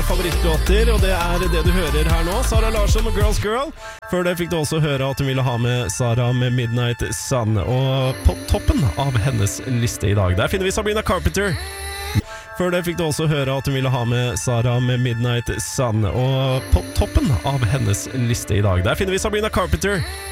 favorittlåter, og det det du hører her nå. Sara Larsson og Girls Girl. Før det fikk du også høre at hun ville ha med Sara med Midnight Sun. Og på toppen av hennes liste i dag, der finner vi Sabrina Carpenter. Før det fikk du også høre at hun ville ha med Sara med Midnight Sun. Og på toppen av hennes liste i dag, der finner vi Sabrina Carpenter.